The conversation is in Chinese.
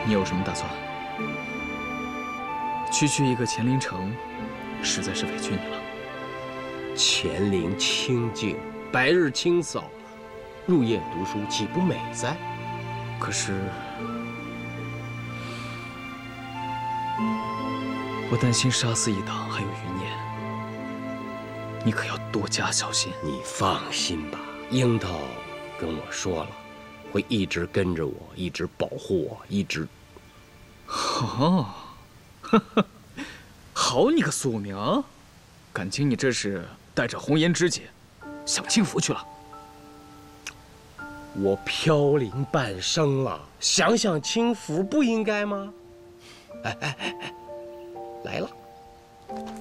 你有什么打算？区区一个乾陵城，实在是委屈你了。 乾陵清静，白日清扫，入夜读书，岂不美哉？ 可是，我担心杀死一党还有余孽，你可要多加小心。 你放心吧，樱桃跟我说了，会一直跟着我，一直保护我，一直。 哦，好你个宿命啊！感情你这是带着红颜知己，享清福去了。 我飘零半生了，享享清福不应该吗？哎，来了。